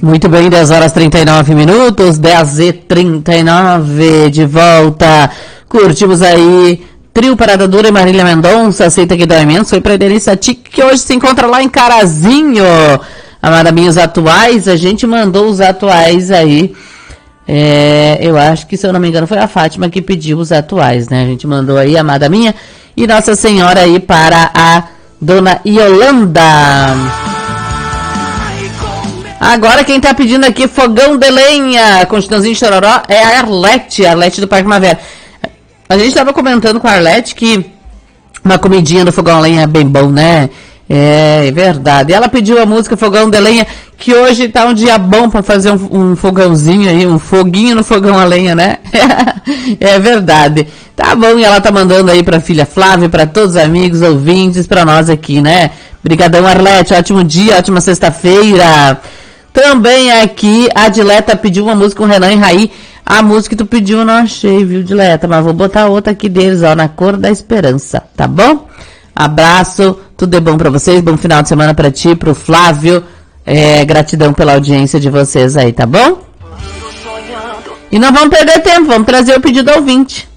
Muito bem, 10 horas 39 minutos, 10h39, de volta. Curtimos aí Trio Parada Dura e Marília Mendonça, Aceita que Dói Menos. Foi pra Denise Tic, que hoje se encontra lá em Carazinho. Amada minha, os atuais, a gente mandou os atuais aí. Eu acho que, se eu não me engano, foi a Fátima que pediu os atuais, né? A gente mandou aí, amada minha, e Nossa Senhora aí para a dona Yolanda. Agora quem tá pedindo aqui fogão de lenha com Chitãozinho de Chororó é a Arlete do Parque Primavera. A gente tava comentando com a Arlete que uma comidinha do fogão a lenha é bem bom, né? É verdade. Ela pediu a música Fogão de Lenha, que hoje tá um dia bom pra fazer um fogãozinho aí, um foguinho no fogão a lenha, né? É verdade. Tá bom, e ela tá mandando aí pra filha Flávia, pra todos os amigos, ouvintes, pra nós aqui, né? Brigadão, Arlete, ótimo dia, ótima sexta-feira. Também aqui, a Dileta pediu uma música com Renan e Raí. A música que tu pediu eu não achei, viu, Dileta? Mas vou botar outra aqui deles, ó, Na Cor da Esperança, tá bom? Abraço, tudo de bom pra vocês, bom final de semana pra ti, pro Flávio. Gratidão pela audiência de vocês aí, tá bom? E não vamos perder tempo, vamos trazer o pedido ao ouvinte.